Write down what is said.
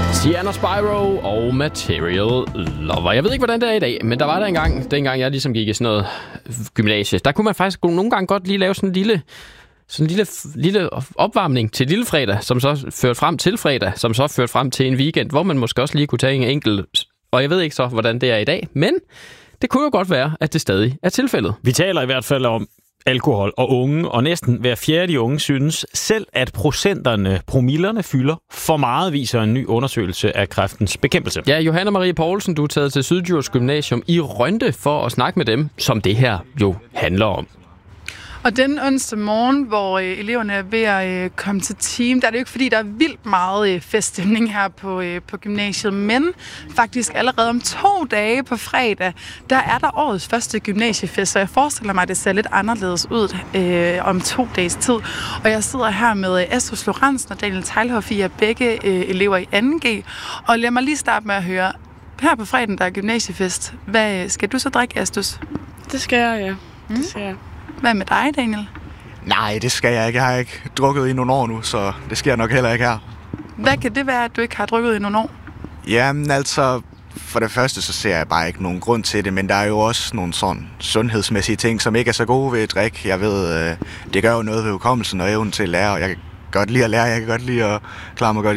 Sienna Spyro og Material Lover. Jeg ved ikke, hvordan det er i dag, men der var der engang, dengang jeg ligesom gik i sådan noget gymnasie, der kunne man faktisk nogle gange godt lige lave sådan en lille opvarmning til lille fredag, som så førte frem til fredag, som så førte frem til en weekend, hvor man måske også lige kunne tage en enkelt, og jeg ved ikke så, hvordan det er i dag, men det kunne jo godt være, at det stadig er tilfældet. Vi taler i hvert fald om alkohol og unge, og næsten hver fjerde de unge synes selv, at promillerne fylder for meget, viser en ny undersøgelse af Kræftens Bekæmpelse. Ja, Johanna Marie Poulsen, du er taget til Syddjurs Gymnasium i Rønde for at snakke med dem, som det her jo handler om. Og den onsdag morgen, hvor eleverne er ved at komme til team, der er det jo ikke, fordi der er vildt meget feststemning her på gymnasiet, men faktisk allerede om 2 dage på fredag, der er der årets første gymnasiefest, så jeg forestiller mig, at det ser lidt anderledes ud om 2 dages tid. Og jeg sidder her med Astus Lorentzen og Daniel Teilhoff, I er begge elever i 2G, og lad mig lige starte med at høre, her på fredagen, der er gymnasiefest. Hvad skal du så drikke, Astus? Det skal jeg, ja. Det skal jeg. Hvad med dig, Daniel? Nej, det skal jeg ikke. Jeg har ikke drukket i nogle år nu, så det sker nok heller ikke her. Hvad kan det være, at du ikke har drukket i nogle år? Jamen altså, for det første så ser jeg bare ikke nogen grund til det, men der er jo også nogle sådan sundhedsmæssige ting, som ikke er så gode ved at drikke. Jeg ved, det gør jo noget ved hukommelsen og evnen til at lære, og jeg kan godt lide at lære, jeg kan godt lide at klare mig godt